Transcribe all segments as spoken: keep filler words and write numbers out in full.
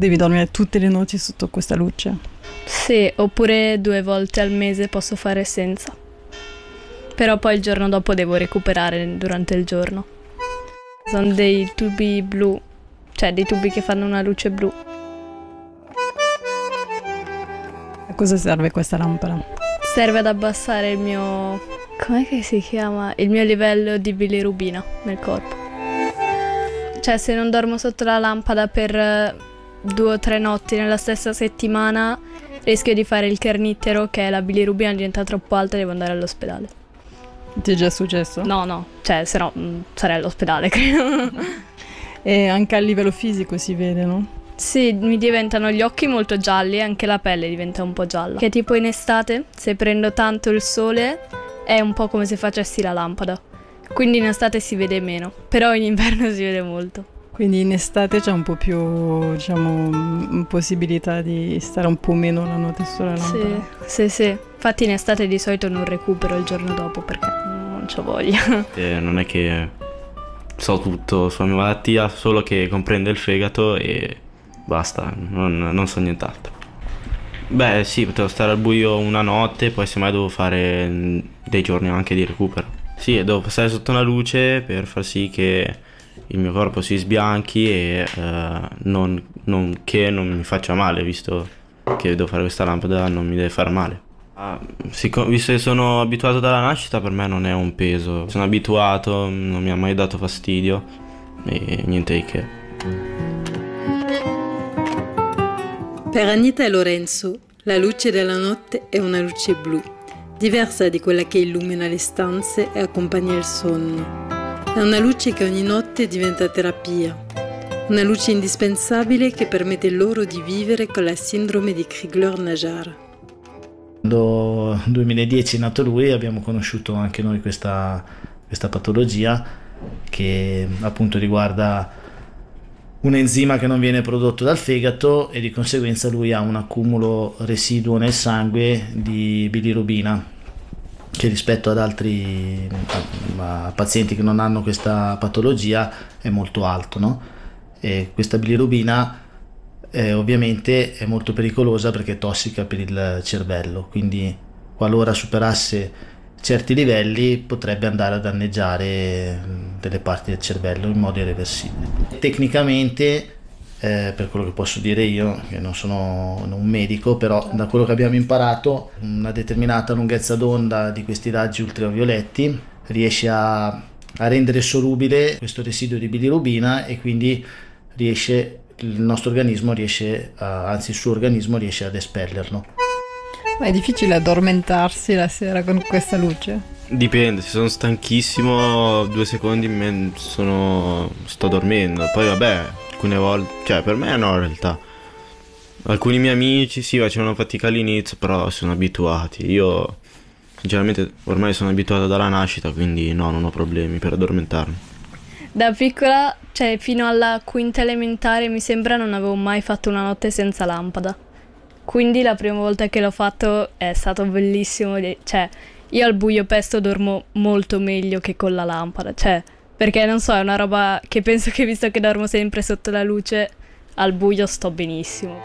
Devi dormire tutte le notti sotto questa luce? Sì, oppure due volte al mese posso fare senza. Però poi il giorno dopo devo recuperare durante il giorno. Sono dei tubi blu, cioè dei tubi che fanno una luce blu. A cosa serve questa lampada? Serve ad abbassare il mio... com'è che si chiama? Il mio livello di bilirubina nel corpo. Cioè se non dormo sotto la lampada per due o tre notti nella stessa settimana rischio di fare il carnittero, che è la bilirubina diventa troppo alta e devo andare all'ospedale. Ti è già successo? No, no, cioè se no mh, sarei all'ospedale, credo. E anche a livello fisico si vede, no? Sì, mi diventano gli occhi molto gialli e anche la pelle diventa un po' gialla. Che tipo in estate, se prendo tanto il sole, è un po' come se facessi la lampada. Quindi in estate si vede meno, però in inverno si vede molto. Quindi in estate c'è un po' più, diciamo, possibilità di stare un po' meno la notte sulla lampada. Sì, sì, sì. Infatti in estate di solito non recupero il giorno dopo perché non c'ho voglia. Eh, non è che so tutto sulla mia malattia, solo che comprende il fegato e basta, non, non so nient'altro. Beh sì, potevo stare al buio una notte, poi semmai devo fare dei giorni anche di recupero. Sì, devo passare sotto una luce per far sì che il mio corpo si sbianchi e eh, non, non, che non mi faccia male, visto che devo fare questa lampada non mi deve far male. Ah, sic- visto che sono abituato dalla nascita, per me non è un peso. Sono abituato, non mi ha mai dato fastidio e niente di che. Per Anita e Lorenzo, la luce della notte è una luce blu, diversa di quella che illumina le stanze e accompagna il sonno. È una luce che ogni notte diventa terapia, una luce indispensabile che permette loro di vivere con la sindrome di Crigler-Najjar. Quando nel duemiladieci è nato lui abbiamo conosciuto anche noi questa, questa patologia che appunto riguarda un enzima che non viene prodotto dal fegato e di conseguenza lui ha un accumulo residuo nel sangue di bilirubina che rispetto ad altri a, a pazienti che non hanno questa patologia è molto alto, no? E questa bilirubina eh, ovviamente è molto pericolosa perché è tossica per il cervello, quindi qualora superasse certi livelli potrebbe andare a danneggiare delle parti del cervello in modo irreversibile. Tecnicamente, eh, per quello che posso dire io, che non sono un medico, però da quello che abbiamo imparato, una determinata lunghezza d'onda di questi raggi ultravioletti riesce a, a rendere solubile questo residuo di bilirubina e quindi riesce, il nostro organismo riesce, a, anzi il suo organismo riesce ad espellerlo. Ma è difficile addormentarsi la sera con questa luce? Dipende, se sono stanchissimo due secondi me sono, sto dormendo, poi vabbè, alcune volte, cioè per me no in realtà. Alcuni miei amici sì facevano fatica all'inizio, però sono abituati. Io sinceramente ormai sono abituato dalla nascita, quindi no, non ho problemi per addormentarmi. Da piccola, cioè fino alla quinta elementare mi sembra non avevo mai fatto una notte senza lampada. Quindi la prima volta che l'ho fatto è stato bellissimo, cioè io al buio pesto dormo molto meglio che con la lampada, cioè perché non so, è una roba che penso che visto che dormo sempre sotto la luce, al buio sto benissimo.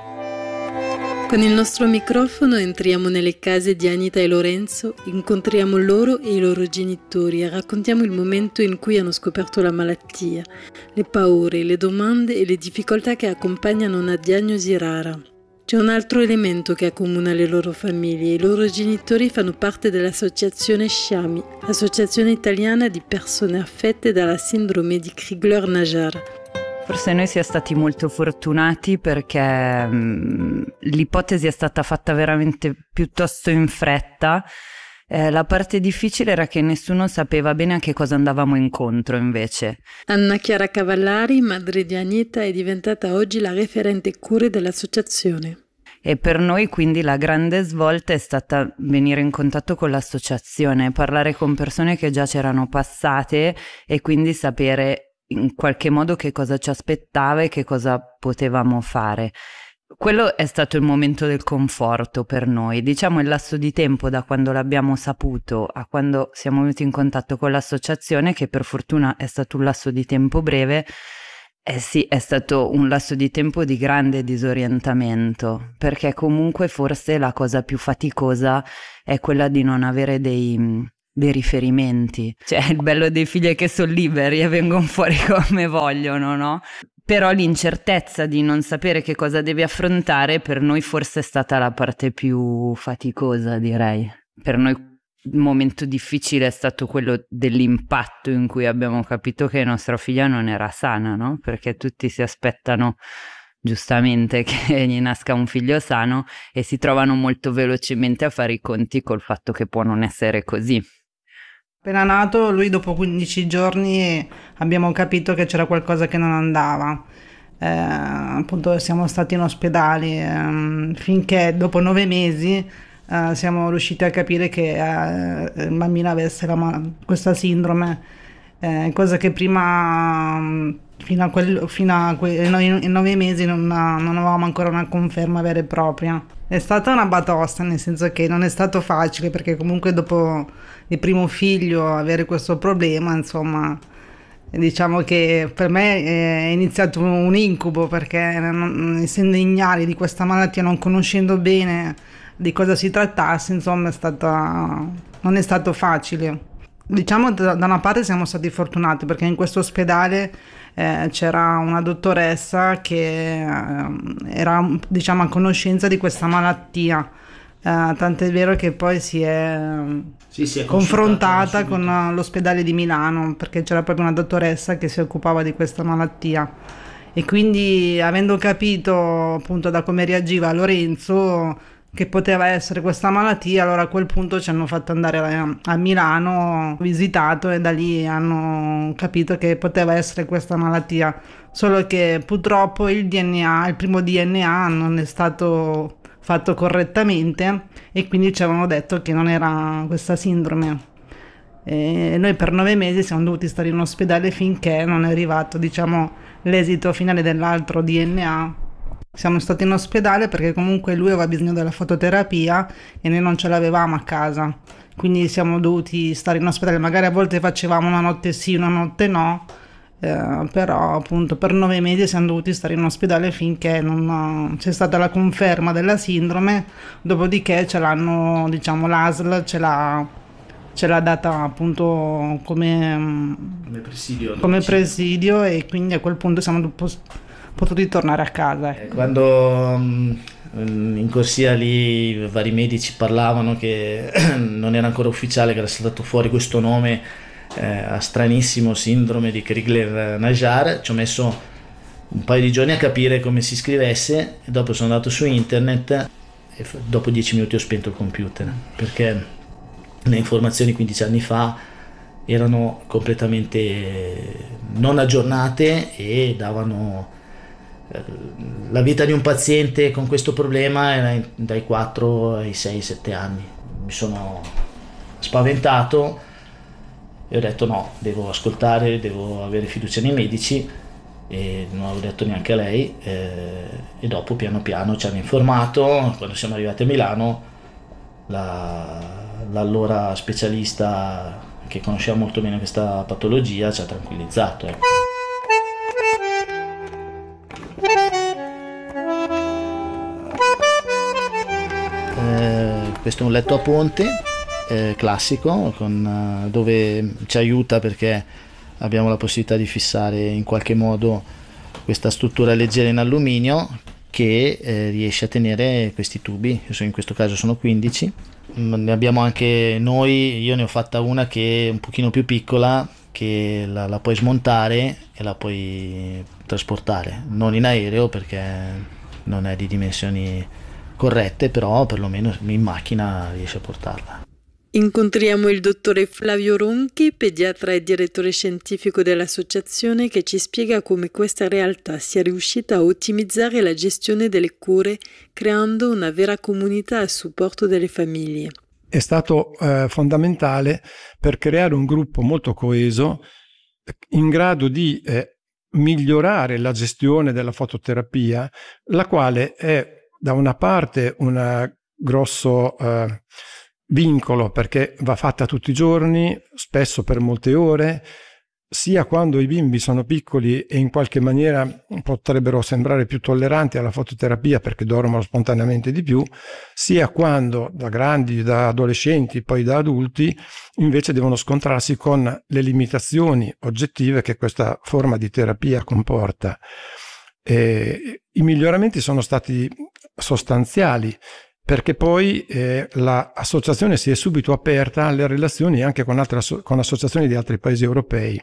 Con il nostro microfono entriamo nelle case di Anita e Lorenzo, incontriamo loro e i loro genitori e raccontiamo il momento in cui hanno scoperto la malattia, le paure, le domande e le difficoltà che accompagnano una diagnosi rara. C'è un altro elemento che accomuna le loro famiglie. I loro genitori fanno parte dell'associazione Sciami, associazione italiana di persone affette dalla sindrome di Crigler-Najjar. Forse noi siamo stati molto fortunati perché mh, l'ipotesi è stata fatta veramente piuttosto in fretta. Eh, la parte difficile era che nessuno sapeva bene a che cosa andavamo incontro invece. Anna Chiara Cavallari, madre di Anita, è diventata oggi la referente cure dell'associazione. E per noi quindi la grande svolta è stata venire in contatto con l'associazione, parlare con persone che già c'erano passate e quindi sapere in qualche modo che cosa ci aspettava e che cosa potevamo fare. Quello è stato il momento del conforto per noi, diciamo il lasso di tempo da quando l'abbiamo saputo a quando siamo venuti in contatto con l'associazione, che per fortuna è stato un lasso di tempo breve, Eh sì, è stato un lasso di tempo di grande disorientamento, perché comunque forse la cosa più faticosa è quella di non avere dei, dei riferimenti. Cioè, il bello dei figli è che sono liberi e vengono fuori come vogliono, no? Però l'incertezza di non sapere che cosa devi affrontare per noi forse è stata la parte più faticosa, direi. Per noi il momento difficile è stato quello dell'impatto in cui abbiamo capito che nostra figlia non era sana, no? Perché tutti si aspettano giustamente che gli nasca un figlio sano e si trovano molto velocemente a fare i conti col fatto che può non essere così. Appena nato, lui dopo quindici giorni abbiamo capito che c'era qualcosa che non andava. Eh, appunto siamo stati in ospedale ehm, finché dopo nove mesi Uh, siamo riusciti a capire che uh, il bambino avesse la, questa sindrome, eh, cosa che prima, um, fino a, quel, fino a quei nove, nove mesi, non, non avevamo ancora una conferma vera e propria. È stata una batosta, nel senso che non è stato facile, perché comunque dopo il primo figlio avere questo problema, insomma, diciamo che per me è iniziato un incubo, perché non, essendo ignari di questa malattia, non conoscendo bene di cosa si trattasse, insomma, è stata, non è stato facile. Diciamo da, da una parte siamo stati fortunati, perché in questo ospedale eh, c'era una dottoressa che eh, era, diciamo, a conoscenza di questa malattia, eh, tant'è vero che poi si è, sì, si è confrontata con l'ospedale di Milano, perché c'era proprio una dottoressa che si occupava di questa malattia, e quindi, avendo capito appunto da come reagiva Lorenzo che poteva essere questa malattia, allora a quel punto ci hanno fatto andare a, a Milano, visitato, e da lì hanno capito che poteva essere questa malattia, solo che purtroppo il D N A, il primo D N A non è stato fatto correttamente, e quindi ci avevano detto che non era questa sindrome, e noi per nove mesi siamo dovuti stare in ospedale finché non è arrivato, diciamo, l'esito finale dell'altro D N A. Siamo stati in ospedale perché comunque lui aveva bisogno della fototerapia e noi non ce l'avevamo a casa, quindi siamo dovuti stare in ospedale. Magari a volte facevamo una notte sì, una notte no, eh, però appunto per nove mesi siamo dovuti stare in ospedale finché non c'è stata la conferma della sindrome, dopodiché ce l'hanno, diciamo, l'A S L ce l'ha, ce l'ha data appunto come, come presidio, come presidio, e quindi a quel punto siamo dopo potuti tornare a casa. Eh, quando mh, in corsia lì vari medici parlavano che non era ancora ufficiale, che era saltato fuori questo nome eh, stranissimo, sindrome di Crigler-Najjar, ci ho messo un paio di giorni a capire come si scrivesse, e dopo sono andato su internet e f- dopo dieci minuti ho spento il computer, perché le informazioni quindici anni fa erano completamente non aggiornate e davano la vita di un paziente con questo problema era dai quattro ai sei sette anni. Mi sono spaventato e ho detto no, devo ascoltare, devo avere fiducia nei medici, e non avevo detto neanche a lei, eh, e dopo piano piano ci hanno informato. Quando siamo arrivati a Milano, la, l'allora specialista che conosceva molto bene questa patologia ci ha tranquillizzato, ecco. Questo è un letto a ponte eh, classico, con, uh, dove ci aiuta perché abbiamo la possibilità di fissare in qualche modo questa struttura leggera in alluminio che eh, riesce a tenere questi tubi, in questo caso sono quindici. Ne abbiamo anche noi, io ne ho fatta una che è un pochino più piccola, che la, la puoi smontare e la puoi trasportare, non in aereo perché non è di dimensioni corrette, però perlomeno in macchina riesce a portarla. Incontriamo il dottore Flavio Ronchi, pediatra e direttore scientifico dell'associazione, che ci spiega come questa realtà sia riuscita a ottimizzare la gestione delle cure, creando una vera comunità a supporto delle famiglie. È stato eh, fondamentale per creare un gruppo molto coeso, in grado di eh, migliorare la gestione della fototerapia, la quale è da una parte un grosso eh, vincolo, perché va fatta tutti i giorni, spesso per molte ore, sia quando i bimbi sono piccoli e in qualche maniera potrebbero sembrare più tolleranti alla fototerapia perché dormono spontaneamente di più, sia quando da grandi, da adolescenti, poi da adulti, invece devono scontrarsi con le limitazioni oggettive che questa forma di terapia comporta. Eh, I miglioramenti sono stati sostanziali, perché poi eh, l'associazione si è subito aperta alle relazioni anche con, altre, con associazioni di altri paesi europei.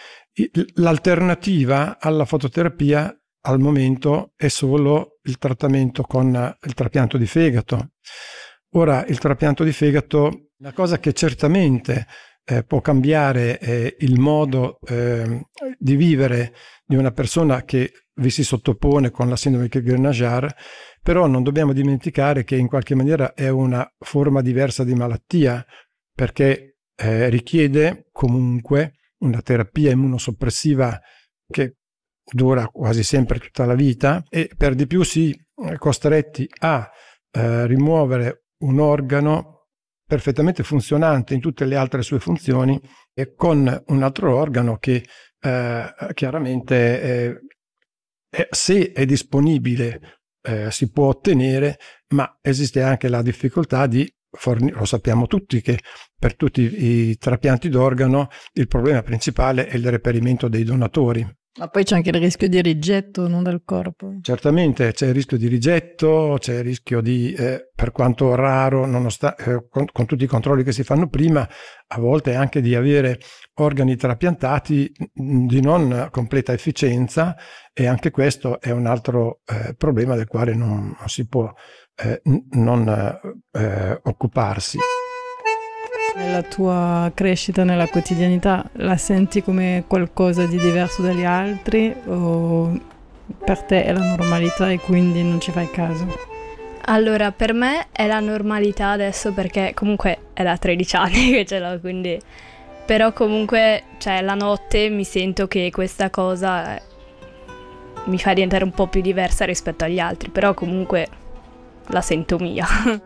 L'alternativa alla fototerapia al momento è solo il trattamento con il trapianto di fegato. Ora, il trapianto di fegato, la cosa che certamente eh, può cambiare eh, il modo eh, di vivere di una persona che vi si sottopone con la sindrome di Crigler-Najjar, però non dobbiamo dimenticare che in qualche maniera è una forma diversa di malattia, perché eh, richiede comunque una terapia immunosoppressiva che dura quasi sempre tutta la vita, e per di più si è costretti a eh, rimuovere un organo perfettamente funzionante in tutte le altre sue funzioni e con un altro organo che eh, chiaramente eh, è, se è disponibile eh, si può ottenere, ma esiste anche la difficoltà di fornire, lo sappiamo tutti che per tutti i trapianti d'organo il problema principale è il reperimento dei donatori. Ma poi c'è anche il rischio di rigetto, non del corpo. Certamente c'è il rischio di rigetto, c'è il rischio di, eh, per quanto raro, nonostante, eh, con, con tutti i controlli che si fanno prima, a volte anche di avere organi trapiantati di non completa efficienza, e anche questo è un altro eh, problema del quale non, non si può eh, non eh, occuparsi. Nella tua crescita, nella quotidianità, la senti come qualcosa di diverso dagli altri o per te è la normalità e quindi non ci fai caso? Allora, per me è la normalità adesso perché comunque è da tredici anni che ce l'ho, quindi... Però comunque, cioè, la notte mi sento che questa cosa mi fa diventare un po' più diversa rispetto agli altri, però comunque la sento mia.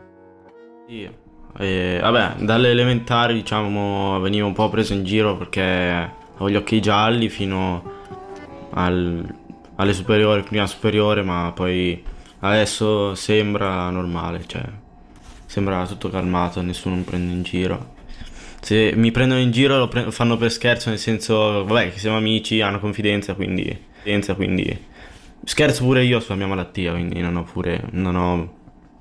Sì. E, vabbè, dalle elementari diciamo venivo un po' preso in giro perché avevo gli occhi gialli fino al, alle superiori, prima superiore, ma poi adesso sembra normale, cioè sembra tutto calmato, nessuno mi prende in giro. Se mi prendono in giro lo, pre- lo fanno per scherzo, nel senso, vabbè, che siamo amici, hanno confidenza, quindi, confidenza, quindi scherzo pure io sulla mia malattia, quindi non ho pure, non ho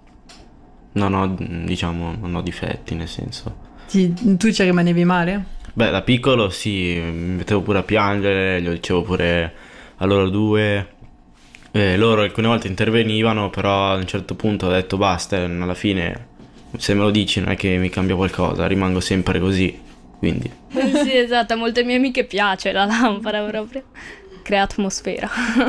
Non ho, diciamo, non ho difetti, nel senso. Ti, tu ci rimanevi male? Beh, da piccolo sì, mi mettevo pure a piangere, glielo dicevo pure a loro due. Eh, loro alcune volte intervenivano, però a un certo punto ho detto basta, alla fine se me lo dici non è che mi cambia qualcosa, rimango sempre così, quindi. Sì, esatto, a molte mie amiche piace la lampada proprio, crea atmosfera.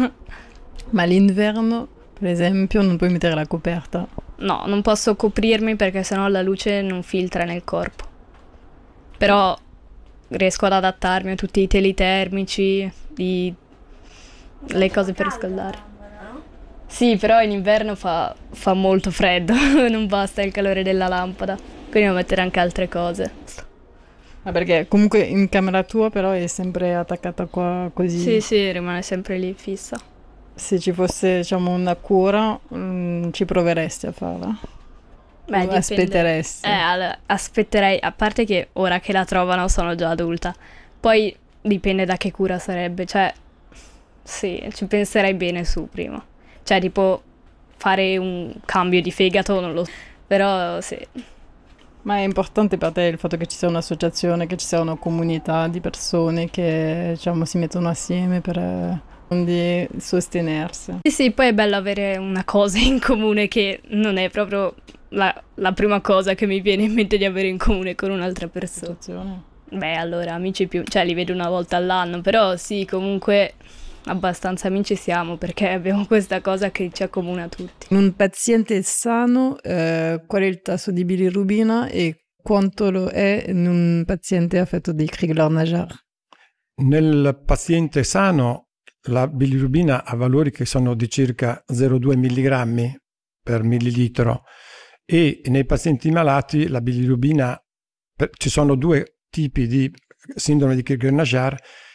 Ma l'inverno, per esempio, non puoi mettere la coperta? No, non posso coprirmi perché sennò la luce non filtra nel corpo. Però riesco ad adattarmi a tutti i teli termici, i... le cose per riscaldare. Sì, però in inverno fa, fa molto freddo, non basta il calore della lampada, quindi devo mettere anche altre cose. Ah, perché comunque in camera tua però è sempre attaccata qua così? Sì, sì, rimane sempre lì fissa. Se ci fosse, diciamo, una cura, mh, ci proveresti a farla? Beh, o dipende. aspetteresti? Eh, allora, aspetterei, a parte che ora che la trovano sono già adulta. Poi dipende da che cura sarebbe, cioè, sì, ci penserei bene su prima. Cioè, tipo, fare un cambio di fegato, non lo so, però sì. Ma è importante per te il fatto che ci sia un'associazione, che ci sia una comunità di persone che, diciamo, si mettono assieme per... Eh, di sostenersi. Sì, sì, poi è bello avere una cosa in comune che non è proprio la, la prima cosa che mi viene in mente di avere in comune con un'altra persona. Situazione. Beh, allora, amici più, cioè li vedo una volta all'anno, però sì, comunque abbastanza amici siamo perché abbiamo questa cosa che ci accomuna tutti. In un paziente sano, eh, qual è il tasso di bilirubina e quanto lo è in un paziente affetto di Crigler-Najjar? Nel paziente sano la bilirubina ha valori che sono di circa zero virgola due milligrammi per millilitro, e nei pazienti malati la bilirubina, ci sono due tipi di sindrome di Crigler-Najjar,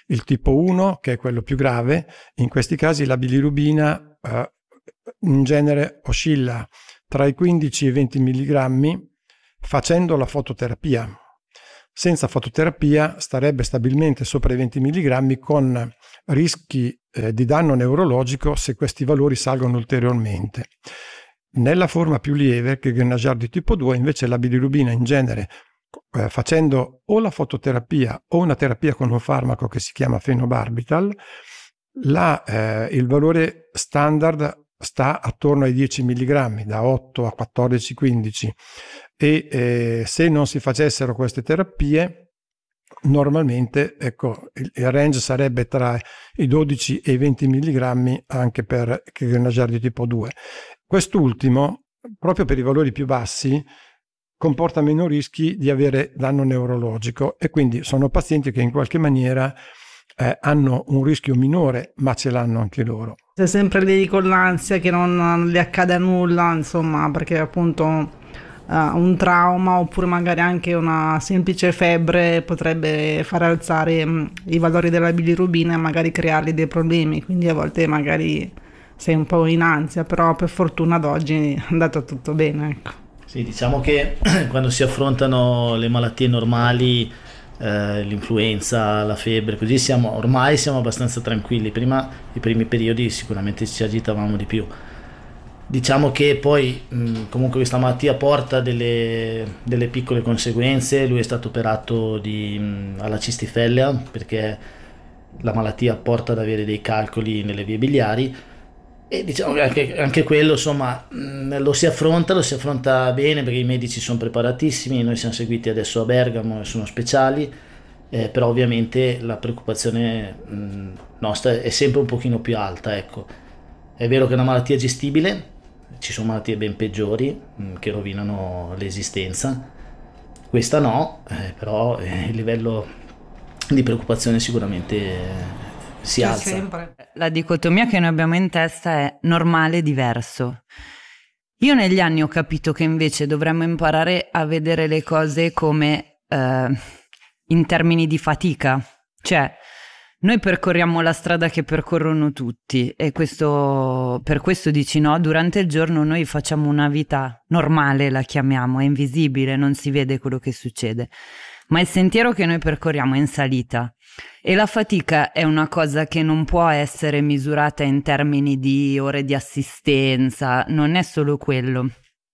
il tipo uno, che è quello più grave. In questi casi la bilirubina eh, in genere oscilla tra i quindici e i venti milligrammi facendo la fototerapia. Senza fototerapia starebbe stabilmente sopra i venti milligrammi, con rischi eh, di danno neurologico se questi valori salgono ulteriormente. Nella forma più lieve, che è il Grenache di tipo due, invece la bilirubina in genere, eh, facendo o la fototerapia o una terapia con un farmaco che si chiama fenobarbital, la, eh, il valore standard sta attorno ai dieci milligrammi, da otto a quattordici quindici, e eh, se non si facessero queste terapie normalmente, ecco, il, il range sarebbe tra i dodici e i venti milligrammi anche per il Grenache di tipo due. Quest'ultimo, proprio per i valori più bassi, comporta meno rischi di avere danno neurologico, e quindi sono pazienti che in qualche maniera eh, hanno un rischio minore, ma ce l'hanno anche loro. Sei sempre lì con l'ansia che non, non le accada nulla, insomma, perché appunto uh, un trauma oppure magari anche una semplice febbre potrebbe far alzare um, i valori della bilirubina e magari creargli dei problemi, quindi a volte magari sei un po' in ansia, però per fortuna ad oggi è andato tutto bene, ecco. Sì, diciamo che quando si affrontano le malattie normali, eh, l'influenza, la febbre, così siamo ormai siamo abbastanza tranquilli. Prima, i primi periodi sicuramente ci agitavamo di più. Diciamo che poi mh, comunque questa malattia porta delle, delle piccole conseguenze. Lui è stato operato di, mh, alla cistifellea, perché la malattia porta ad avere dei calcoli nelle vie biliari, e diciamo che anche, anche quello, insomma, mh, lo si affronta, lo si affronta bene, perché i medici sono preparatissimi. Noi siamo seguiti adesso a Bergamo e sono speciali, eh, però ovviamente la preoccupazione mh, nostra è sempre un pochino più alta, ecco. È vero che è una malattia gestibile, ci sono malattie ben peggiori mh, che rovinano l'esistenza, questa no, eh, però eh, il livello di preoccupazione sicuramente eh, si C'è alza. sempre. La dicotomia che noi abbiamo in testa è normale diverso. Io negli anni ho capito che invece dovremmo imparare a vedere le cose come eh, in termini di fatica. Cioè, noi percorriamo la strada che percorrono tutti, e questo, per questo dici no, durante il giorno noi facciamo una vita normale, la chiamiamo, è invisibile, non si vede quello che succede, ma il sentiero che noi percorriamo è in salita, e la fatica è una cosa che non può essere misurata in termini di ore di assistenza, non è solo quello.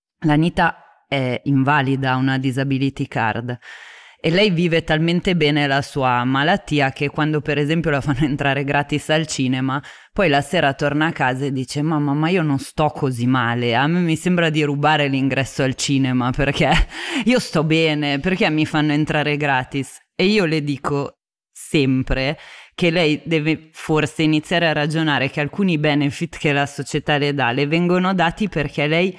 L'Anita è invalida, ha una disability card, e lei vive talmente bene la sua malattia che quando per esempio la fanno entrare gratis al cinema, poi la sera torna a casa e dice: mamma, ma io non sto così male, a me mi sembra di rubare l'ingresso al cinema perché io sto bene, perché mi fanno entrare gratis? E io le dico sempre che lei deve forse iniziare a ragionare che alcuni benefit che la società le dà le vengono dati perché lei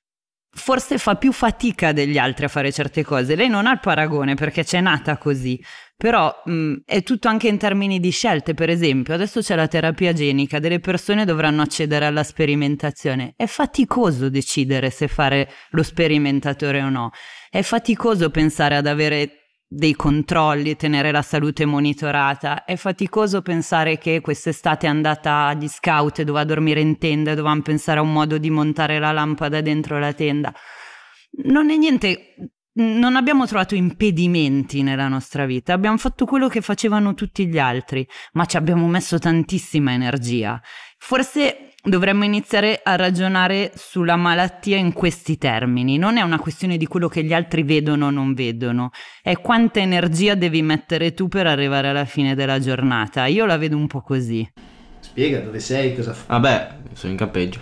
forse fa più fatica degli altri a fare certe cose. Lei non ha il paragone perché c'è nata così, però mh, è tutto anche in termini di scelte. Per esempio, adesso c'è la terapia genica, delle persone dovranno accedere alla sperimentazione. È faticoso decidere se fare lo sperimentatore o no, è faticoso pensare ad avere dei controlli, tenere la salute monitorata, è faticoso pensare che quest'estate è andata agli scout e doveva dormire in tenda e dovevamo pensare a un modo di montare la lampada dentro la tenda. Non è niente, non abbiamo trovato impedimenti nella nostra vita, abbiamo fatto quello che facevano tutti gli altri, ma ci abbiamo messo tantissima energia. Forse dovremmo iniziare a ragionare sulla malattia in questi termini. Non è una questione di quello che gli altri vedono o non vedono, è quanta energia devi mettere tu per arrivare alla fine della giornata. Io la vedo un po' così. Spiega dove sei, cosa fai. Vabbè, sono in campeggio.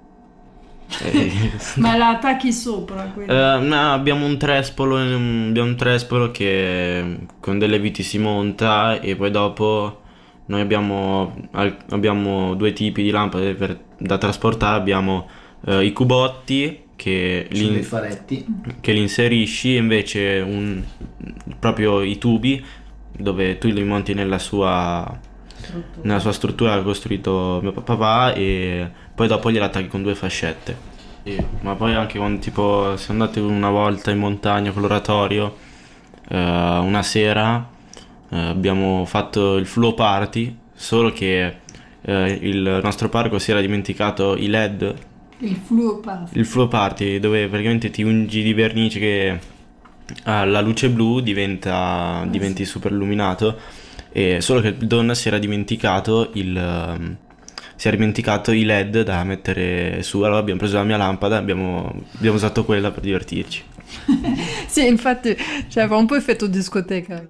Eh, Ma la attacchi sopra? Quindi. eh, no, abbiamo un trespolo, abbiamo un trespolo che con delle viti si monta, e poi dopo noi abbiamo, abbiamo due tipi di lampade per, da trasportare. Abbiamo eh, i cubotti che li, dei faretti che li inserisci, e invece un, proprio i tubi dove tu li monti nella sua struttura, nella sua struttura che ha costruito mio papà, e poi dopo gliela attacchi con due fascette. E, ma poi anche quando tipo siamo andati una volta in montagna con l'oratorio, eh, una sera eh, abbiamo fatto il flow party, solo che eh, il nostro parco si era dimenticato i L E D. Il flow party. Il flow party, dove praticamente ti ungi di vernice che alla luce blu diventa, diventi super illuminato, e solo che il Don si era dimenticato il... Um, si era dimenticato i L E D da mettere su, allora abbiamo preso la mia lampada, abbiamo, abbiamo usato quella per divertirci. Sì, infatti, cioè, fa un po' effetto discoteca.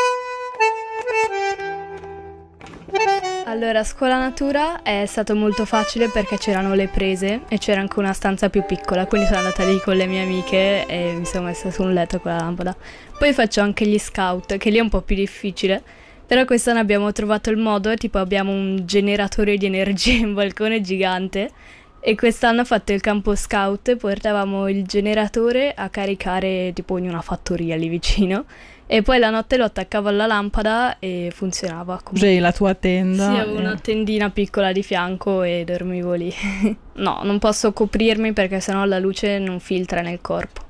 Allora, a scuola natura è stato molto facile perché c'erano le prese e c'era anche una stanza più piccola, quindi sono andata lì con le mie amiche e mi sono messa su un letto con la lampada. Poi faccio anche gli scout, che lì è un po' più difficile, però quest'anno abbiamo trovato il modo, tipo abbiamo un generatore di energia in balcone gigante e quest'anno ho fatto il campo scout, portavamo il generatore a caricare tipo in una fattoria lì vicino e poi la notte lo attaccavo alla lampada e funzionava. Cioè la tua tenda? Sì, avevo eh. una tendina piccola di fianco e dormivo lì. No, non posso coprirmi perché sennò la luce non filtra nel corpo.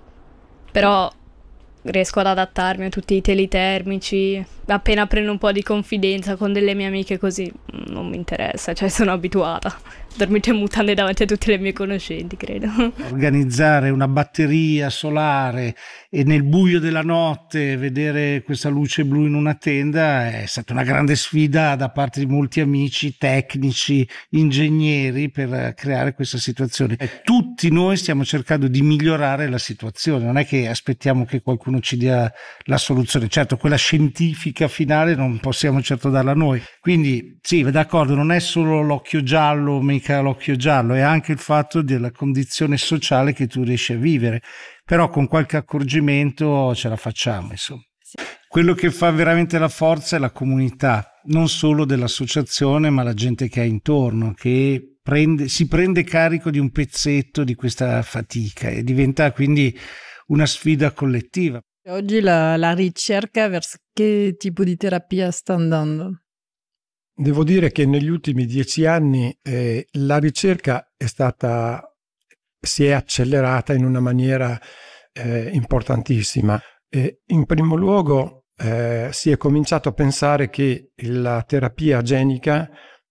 Però riesco ad adattarmi a tutti i teli termici. Appena prendo un po' di confidenza con delle mie amiche così non mi interessa, cioè sono abituata. Dormite in mutande davanti a tutte le mie conoscenti, credo. Organizzare una batteria solare e nel buio della notte vedere questa luce blu in una tenda è stata una grande sfida da parte di molti amici, tecnici, ingegneri per creare questa situazione. E tutti noi stiamo cercando di migliorare la situazione, non è che aspettiamo che qualcuno ci dia la soluzione. Certo, quella scientifica finale non possiamo certo darla noi. Quindi sì, d'accordo, non è solo l'occhio giallo, mica l'occhio giallo, è anche il fatto della condizione sociale che tu riesci a vivere, però con qualche accorgimento ce la facciamo, insomma. Sì. Quello che fa veramente la forza è la comunità, non solo dell'associazione ma la gente che ha intorno, che prende, si prende carico di un pezzetto di questa fatica e diventa quindi una sfida collettiva. Oggi la, la ricerca verso che tipo di terapia sta andando? Devo dire che negli ultimi dieci anni eh, la ricerca è stata, si è accelerata in una maniera eh, importantissima. E in primo luogo eh, si è cominciato a pensare che la terapia genica,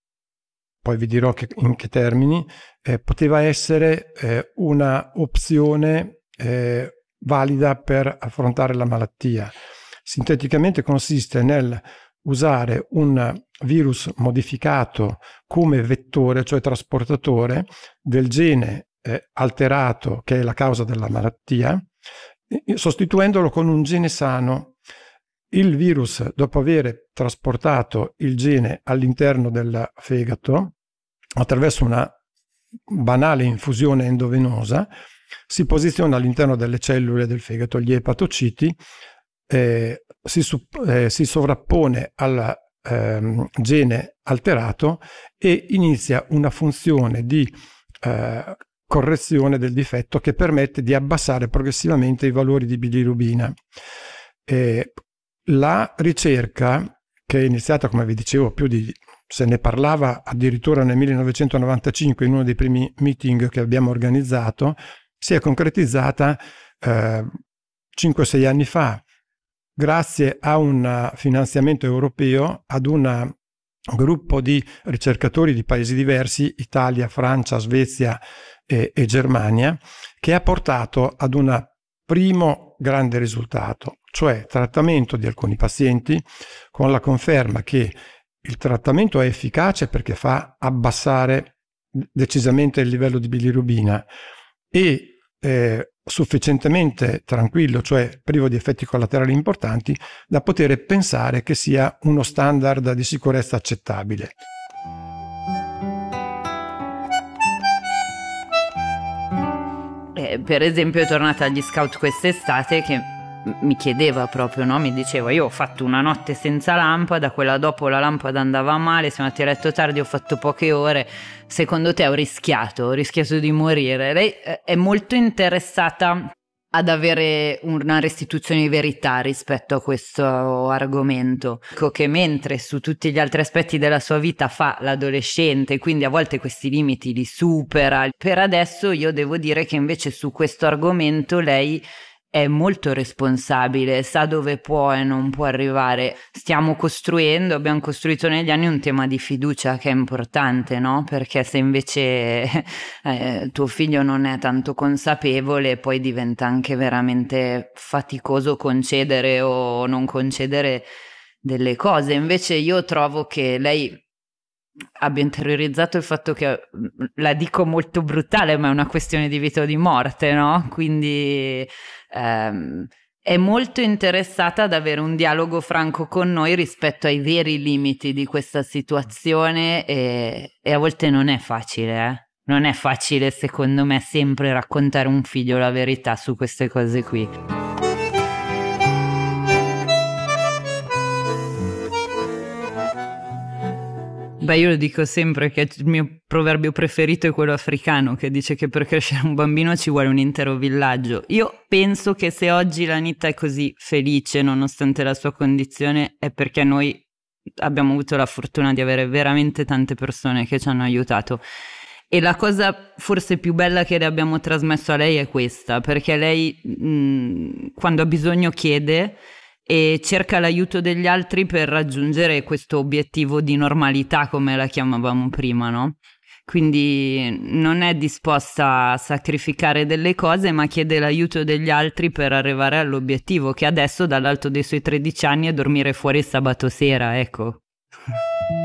poi vi dirò che, in che termini, eh, poteva essere eh, una opzione eh, valida per affrontare la malattia. Sinteticamente consiste nel usare un virus modificato come vettore, cioè trasportatore del gene eh, alterato che è la causa della malattia, sostituendolo con un gene sano. Il virus, dopo aver trasportato il gene all'interno del fegato, attraverso una banale infusione endovenosa, si posiziona all'interno delle cellule del fegato, gli epatociti, eh, si, eh, si sovrappone al ehm, gene alterato e inizia una funzione di eh, correzione del difetto che permette di abbassare progressivamente i valori di bilirubina. Eh, la ricerca, che è iniziata, come vi dicevo, più di se ne parlava addirittura nel millenovecentonovantacinque in uno dei primi meeting che abbiamo organizzato, si è concretizzata eh, cinque sei anni fa grazie a un finanziamento europeo ad un gruppo di ricercatori di paesi diversi, Italia, Francia, Svezia e, e Germania, che ha portato ad un primo grande risultato, cioè trattamento di alcuni pazienti con la conferma che il trattamento è efficace perché fa abbassare decisamente il livello di bilirubina e eh, sufficientemente tranquillo, cioè privo di effetti collaterali importanti, da poter pensare che sia uno standard di sicurezza accettabile. Eh, per esempio è tornata agli scout quest'estate che mi chiedeva proprio, no? Mi diceva: io ho fatto una notte senza lampada, quella dopo la lampada andava male, siamo andati a letto tardi, ho fatto poche ore, secondo te ho rischiato, ho rischiato di morire? Lei è molto interessata ad avere una restituzione di verità rispetto a questo argomento, dico che mentre su tutti gli altri aspetti della sua vita fa l'adolescente, quindi a volte questi limiti li supera, per adesso io devo dire che invece su questo argomento lei è molto responsabile, sa dove può e non può arrivare. Stiamo costruendo, abbiamo costruito negli anni un tema di fiducia che è importante, no? Perché se invece eh, tuo figlio non è tanto consapevole, poi diventa anche veramente faticoso concedere o non concedere delle cose. Invece io trovo che lei abbia interiorizzato il fatto che, la dico molto brutale, ma è una questione di vita o di morte, no? Quindi ehm, è molto interessata ad avere un dialogo franco con noi rispetto ai veri limiti di questa situazione e, e a volte non è facile, eh? Non è facile, secondo me, sempre raccontare a un figlio la verità su queste cose qui. Beh, io lo dico sempre che il mio proverbio preferito è quello africano che dice che per crescere un bambino ci vuole un intero villaggio. Io penso che se oggi l'Anita è così felice nonostante la sua condizione è perché noi abbiamo avuto la fortuna di avere veramente tante persone che ci hanno aiutato. E la cosa forse più bella che le abbiamo trasmesso a lei è questa, perché lei mh, quando ha bisogno chiede e cerca l'aiuto degli altri per raggiungere questo obiettivo di normalità, come la chiamavamo prima, no? Quindi non è disposta a sacrificare delle cose, ma chiede l'aiuto degli altri per arrivare all'obiettivo, che adesso dall'alto dei suoi tredici anni è dormire fuori sabato sera, ecco.